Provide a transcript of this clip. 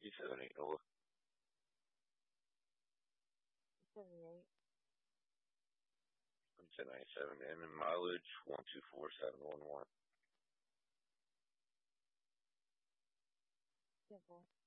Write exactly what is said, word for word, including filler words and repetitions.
G seventy Nova. seventy-eight. I'm ten ninety-seven M in mileage one two four seven one one. Simple.